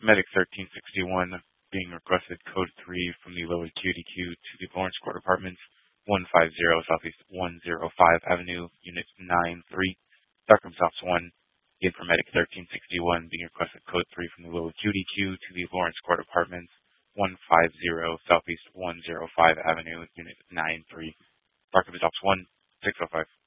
Medic 1361 being requested code 3 from the low acuity queue to the Lawrence Court Apartments, 150 Southeast 105 Avenue, Unit 93. Darkham South 1. Again for Medic 1361 being requested code 3 from the low acuity queue to the Lawrence Court Apartments, 150 Southeast 105 Avenue, Unit 93. Darkham South 1, 605.